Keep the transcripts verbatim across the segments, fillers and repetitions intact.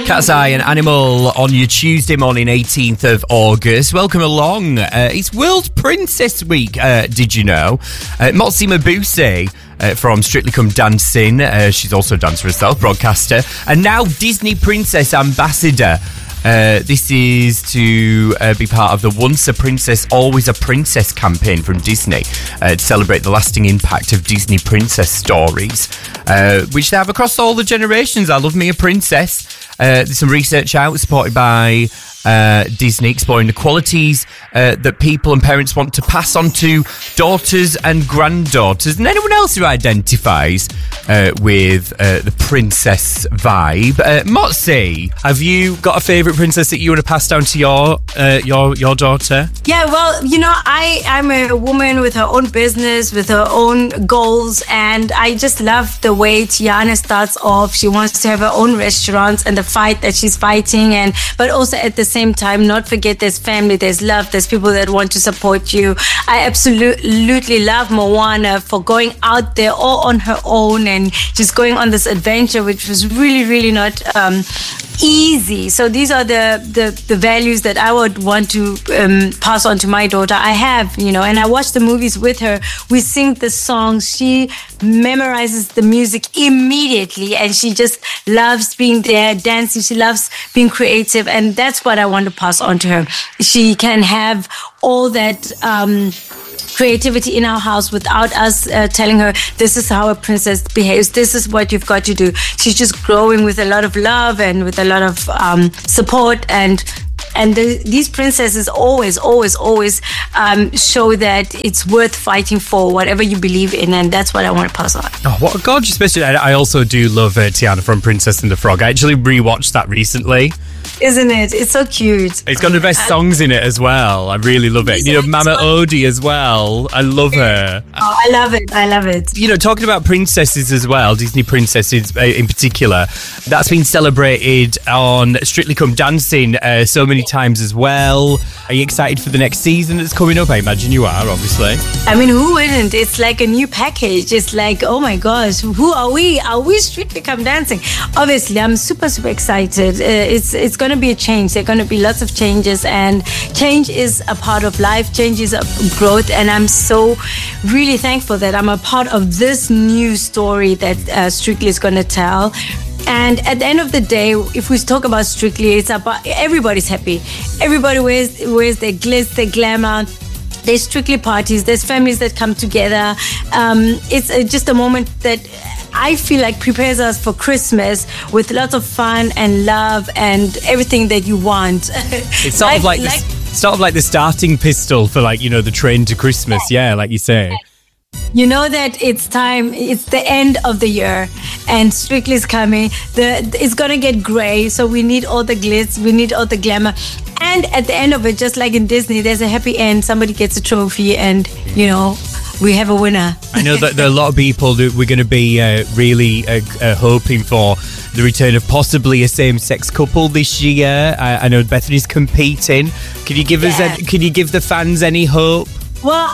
Cat's Eye and Animal on your Tuesday morning, eighteenth of August. Welcome along. Uh, it's World Princess Week, uh, did you know? Uh, Motsi Mabuse uh, from Strictly Come Dancing. Uh, she's also a dancer herself, broadcaster. And now Disney Princess Ambassador. Uh, this is to uh, be part of the Once a Princess, Always a Princess campaign from Disney uh, to celebrate the lasting impact of Disney princess stories, uh, which they have across all the generations. I love me a princess. Uh, there's some research out supported by uh, Disney exploring the qualities uh, that people and parents want to pass on to daughters and granddaughters and anyone else who identifies uh, with uh, the princess vibe. Uh, Motsi, have you got a favourite princess that you want to pass down to your uh, your your daughter? Yeah, well, you know, I, I'm a woman with her own business, with her own goals, and I just love the way Tiana starts off. She wants to have her own restaurants and the fight that she's fighting, and but also at the same time not forget there's family, there's love, there's people that want to support you. I absolutely love Moana for going out there all on her own and just going on this adventure, which was really, really not um, easy. So these are the, the, the values that I would want to um, pass on to my daughter. I have, you know, and I watch the movies with her. We sing the songs. She memorizes the music immediately, and she just loves being there, dancing. She loves being creative, and that's what I want to pass on to her. She can have all that um, creativity in our house without us uh, telling her, this is how a princess behaves, this is what you've got to do. She's just growing with a lot of love and with a lot of um, support, and And the, these princesses always, always, always um, show that it's worth fighting for, whatever you believe in, and that's what I want to pass on. Oh, what a gorgeous message. I also do love uh, Tiana from Princess and the Frog. I actually rewatched that recently. Isn't it? It's so cute. It's got the best songs in it as well. I really love it. You know, Mama Odie as well. I love her. Oh, I love it. I love it. You know, talking about princesses as well, Disney princesses in particular, that's been celebrated on Strictly Come Dancing uh, so many times as well. Are you excited for the next season that's coming up? I imagine you are, obviously. I mean, who wouldn't? It's like a new package. It's like, oh my gosh, who are we? Are we Strictly Come Dancing? Obviously, I'm super, super excited. Uh, it's it's going to be a change. There are going to be lots of changes, and change is a part of life. Change is a growth, and I'm so really thankful that I'm a part of this new story that uh, Strictly is going to tell. And at the end of the day, if we talk about Strictly, it's about everybody's happy. Everybody wears wears their glitz, their glamour. There's Strictly parties. There's families that come together. Um, it's uh, just a moment that I feel like prepares us for Christmas with lots of fun and love and everything that you want. It's sort like, of like, like the, sort of like the starting pistol for, like, you know, the train to Christmas. Yeah, like you say. You know that it's time, it's the end of the year, and Strictly is coming. The, it's going to get grey, so we need all the glitz, we need all the glamour. And at the end of it, just like in Disney, there's a happy end. Somebody gets a trophy, and, you know, we have a winner. I know that there are a lot of people that we're going to be uh, really uh, uh, hoping for the return of possibly a same-sex couple this year. I, I know Bethany's competing. Can you give yeah. us? A, can you give the fans any hope? Well,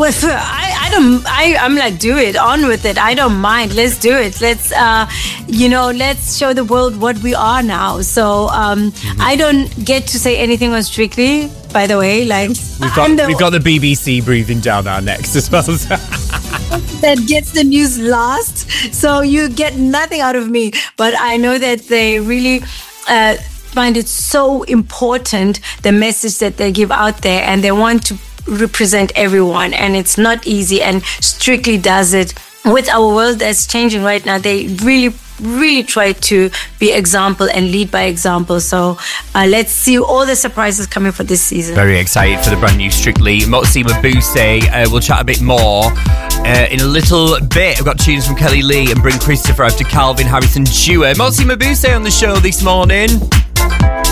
I, I don't. I, I'm like, do it, on with it. I don't mind. Let's do it. Let's, uh, you know, let's show the world what we are now. So um, mm-hmm. I don't get to say anything on Strictly. By the way, like we've got the, we've got the B B C breathing down our necks as well. That gets the news last, so you get nothing out of me. But I know that they really. Uh, find it so important, the message that they give out there, and they want to represent everyone, and it's not easy, and Strictly does it. With our world that's changing right now, they really really try to be example and lead by example. So uh, let's see all the surprises coming for this season. Very excited for the brand new Strictly. Motsi Mabuse, uh, we'll chat a bit more uh, in a little bit. I've got tunes from Kelly Lee and Bryn Christopher after Calvin Harris and Dua. Motsi Mabuse on the show this morning.